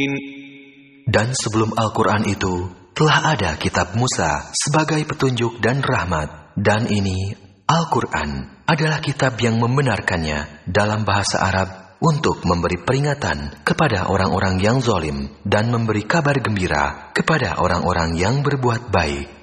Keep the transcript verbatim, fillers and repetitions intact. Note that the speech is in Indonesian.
Dan sebelum Al-Quran itu, telah ada kitab Musa sebagai petunjuk dan rahmat. Dan ini, Al-Quran, adalah kitab yang membenarkannya dalam bahasa Arab untuk memberi peringatan kepada orang-orang yang zalim dan memberi kabar gembira kepada orang-orang yang berbuat baik.